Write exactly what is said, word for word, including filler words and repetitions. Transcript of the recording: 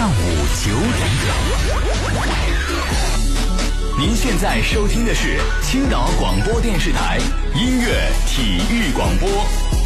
上午九点整。您现在收听的是青岛广播电视台音乐体育广播。